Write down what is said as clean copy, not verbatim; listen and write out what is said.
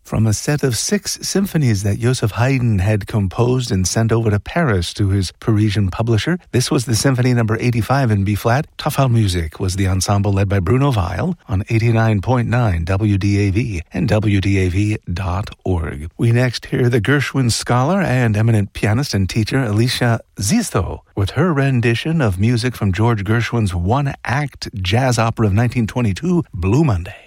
from a set of 6 symphonies that Joseph Haydn had composed and sent over to Paris to his Parisian publisher. This was the Symphony number 85 in B-flat. Tafelmusik was the ensemble led by Bruno Weil on 89.9 WDAV and WDAV.org. We next hear the Gershwin scholar and eminent pianist and teacher Alicia Zisto with her rendition of music from George Gershwin's one-act jazz opera of 1922, Blue Monday.